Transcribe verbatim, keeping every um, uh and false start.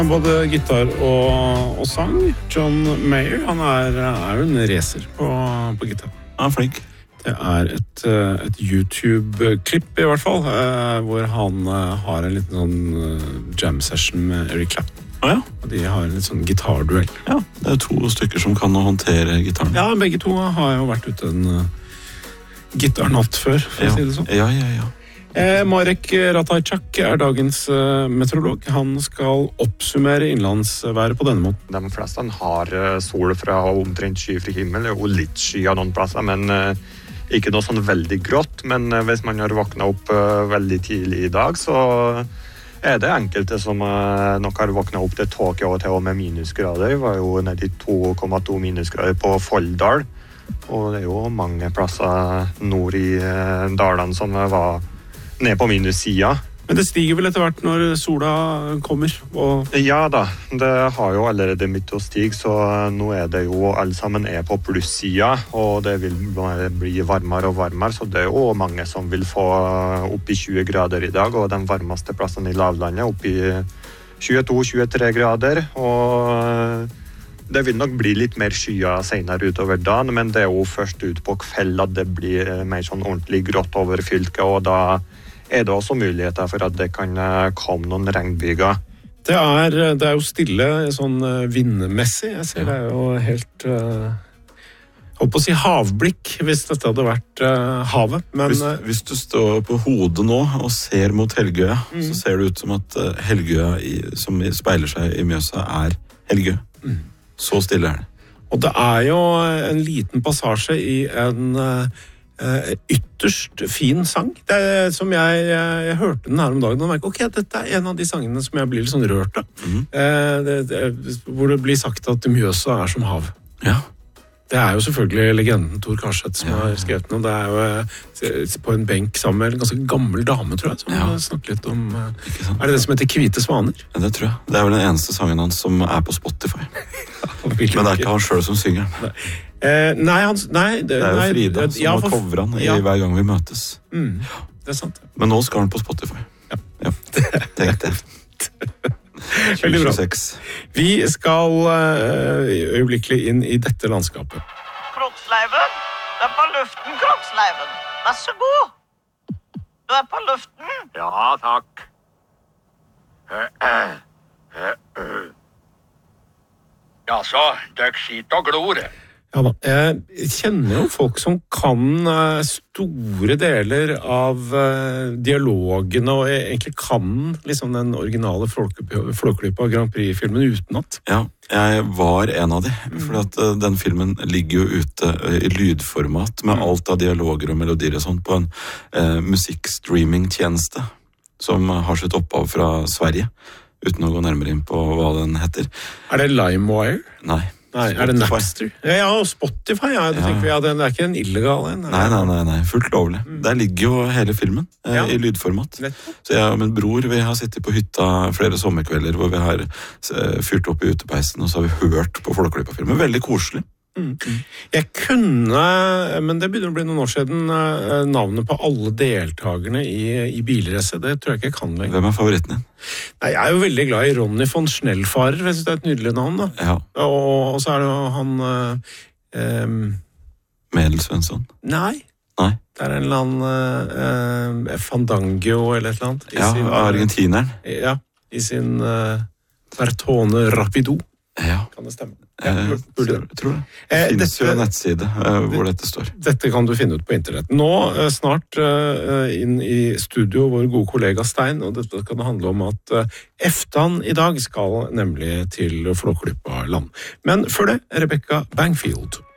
Både gitar og, og sang. John Mayer, han er, er jo en racer på, på gitar. Han er flink. Det er et, et YouTube-klipp i hvert fall, hvor han har en liten sånn jam-session med Eric Clapton. Ah, ja. Og de har en litt sånn gitarduell. Ja, det er to stykker som kan håndtere gitaren. Ja, begge to har jo vært ute en uh, gitarnatt før, for ja. å si det sånn. Ja, ja, ja. Eh, Marek Ratajczak er dagens uh, meteorolog. Han skal oppsummere innlandsværet på denne måten. De fleste har uh, sol fra omtrent skyfri himmel, og litt sky av noen plasser, men uh, ikke noe sånn veldig grått. Men uh, hvis man har våknet opp uh, veldig tidlig i dag, så er det enkelte som uh, nok har våknet opp til tåke og til og med minusgrader. Det var jo nede i to komma to minusgrader på Folldal, og det er jo mange plasser nord i uh, dalene som var ned på minussida. Men det stiger vel etter hvert når sola kommer? Og... Ja da, det har jo allerede begynt å stige, så nå er det jo alle sammen er på plussida, og det vil bli varmere og varmere, så det er jo mange som vil få opp i tjue grader i dag, og de varmeste plassene i lavlandet opp i tjueto til tjuetre grader, og det vil nok bli litt mer skyer senere utover dagen, men det er jo først ut på kveld at det blir mer sånn ordentlig grått over fylket, og da er det også muligheter for at det kan komme noen regnbyger. Det er, det er jo stille sånn vindmessig. Jeg ser det er jo helt uh, holdt på å si havblikk hvis dette hadde vært uh, havet. Men, hvis, hvis du står på hodet nå og ser mot Helgøya, mm. så ser det ut som at uh, Helgøya i, som speiler seg i Mjøsa er Helgøy. Mm. Så stille er det. Og det er jo en liten passasje i en uh, Uh, ytterst fin sang. Det er som jeg, jeg, jeg hørte den her om dagen, og jeg merker, ok, dette er en av de sangene som jeg blir litt sånn rørt av. Mm. Uh, det, det, hvor det blir sagt at Mjøsa er som hav. Ja. Det er jo selvfølgelig legenden Tor Karseth som ja. har skrevet den, og det er jo på en benk sammen med en ganske gammel dame, tror jeg, som ja. har snakket litt om... Uh, er det det som heter Hvite Svaner? Ja, det tror jeg. Det er vel den eneste sangen hans som er på Spotify. Men det er ikke han selv som synger. Nei. Eh, nei, han, nei det, det er jo nei, Frida som ja, har covret han ja. i hver gang vi møtes. Mm, det er sant. Men nå skal han på Spotify. Ja. Ja. Tenk det. Veldig bra. Vi skal uh, øyeblikkelig inn i dette landskapet. Kroksleiven, du er på luften, Kroksleiven. Vær så god. Du er på luften. Ja, takk. Ja, så, døk skit og glor. Ja da. Jeg kjenner jo folk som kan store deler av dialogene, og egentlig kan liksom den originale Flåklypa Grand Prix-filmen utenat. Ja, jeg var en av de, for at den filmen ligger jo ute i lydformat med alt av dialoger og melodier og sånt på en eh, musikkstreaming-tjeneste som har sitt opphav fra Sverige, uten å gå nærmere inn på hva den heter. Er det LimeWire? Nei. Nei, er det Napster? Ja, ja, Spotify, ja. Det, ja. Vi, ja, det er ikke en illegal en. Nei, nei, nei, nei, fullt lovlig. Mm. Der ligger jo hele filmen eh, ja. i lydformat. Nettopp. Så jeg og min bror, vi har sittet på hytta flere sommerkvelder hvor vi har fyrt opp i utepeisen, og så har vi hørt på Flåklypa-filmen. Veldig koselig. Mm. Jeg kunne, men det begynner å bli noen år siden, navnet på alle deltakerne i, i bilracet. Det tror jeg ikke jeg kan lenger. Hvem er favoritten din? Nei, jeg er jo veldig glad i Ronny von Schnellfarer. Jeg synes det er et nydelig navn, da. Ja. Og, og så er det jo han... Um, Medel Svensson? Nei. Nei. Det er en eller annen uh, Fandango eller et eller annet. Ja, sin, argentineren. Ja, i sin uh, Bertone Rapido. Ja. Kan det stemme? Ja, jeg tror det. Det finnes jo en nettside uh, hvor dette står. Dette kan du finne ut på internett. Nå uh, snart uh, inn i studio vår gode kollega Stein, og dette kan det handle om at uh, Eftan i dag skal nemlig til Flåklypa land. Men før det, Rebecca Bangfield.